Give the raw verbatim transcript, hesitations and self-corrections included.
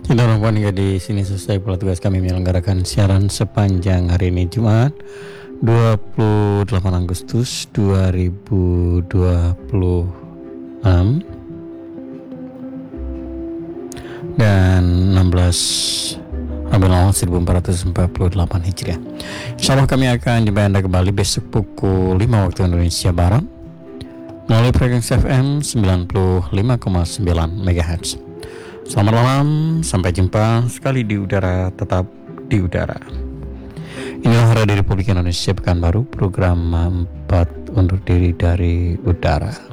Kita harapkan hingga di sini selesai pula tugas kami menyelenggarakan siaran sepanjang hari ini Jumat dua puluh delapan Agustus dua ribu dua puluh enam dan enam belas Rabiul Awal seribu empat ratus empat puluh delapan Hijriah. Insyaallah kami akan jumpa Anda kembali besok pukul lima waktu Indonesia Barat melalui frekuensi F M sembilan puluh lima koma sembilan megahertz. Selamat malam, sampai jumpa sekali di udara, tetap di udara. Inilah Radio Republik Indonesia Pekanbaru, program empat undur diri dari udara.